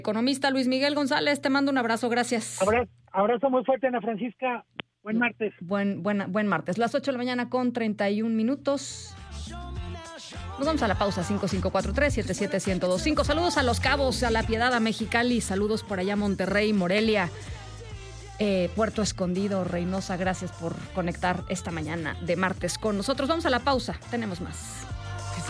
Economista Luis Miguel González, te mando un abrazo, gracias. Abrazo muy fuerte, Ana Francisca. Buen martes. Buen martes. Las 8 de la mañana con 31 minutos. Nos vamos a la pausa. 5543-77125. Saludos a Los Cabos, a La Piedad, a Mexicali. Saludos por allá a Monterrey, Morelia, Puerto Escondido, Reynosa. Gracias por conectar esta mañana de martes con nosotros. Vamos a la pausa. Tenemos más.